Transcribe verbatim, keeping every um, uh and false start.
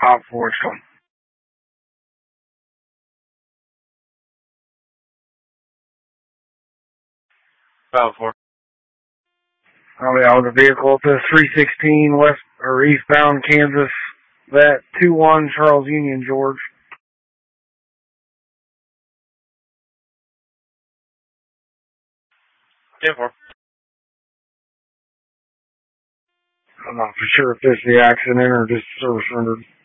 Hop four, it's coming. Five four. I'll be out of the vehicle to three sixteen west or eastbound Kansas. That two one Charles Union, George. ten four. I'm not for sure if this is the accident or just service rendered.